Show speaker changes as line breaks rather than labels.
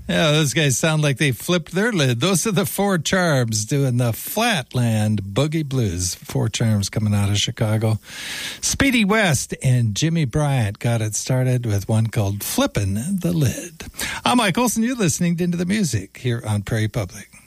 Yeah, those guys sound like they flipped their lid. Those are the Four Charms doing the Flatland Boogie Blues. Four Charms coming out of Chicago. Speedy West and Jimmy Bryant got it started with one called Flippin' the Lid. I'm Mike Olson. You're listening to Into the Music here on Prairie Public.